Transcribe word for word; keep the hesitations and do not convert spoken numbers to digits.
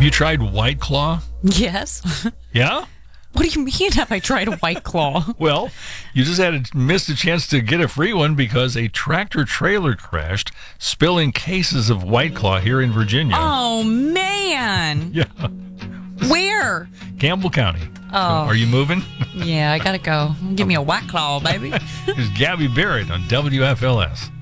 you tried White Claw? Yes. Yeah? What do you mean have I tried a White Claw? Well, you just had a, missed a chance to get a free one because a tractor trailer crashed, spilling cases of White Claw here in Virginia. Oh, man. Yeah. Where? Campbell County. Oh. So are you moving? Yeah, I gotta go. Give me a White Claw, baby. Here's Gabby Barrett on W F L S.